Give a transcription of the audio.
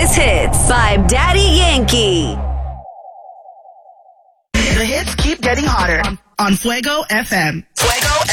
Greatest Hits by Daddy Yankee. The hits keep getting hotter on Fuego FM. Fuego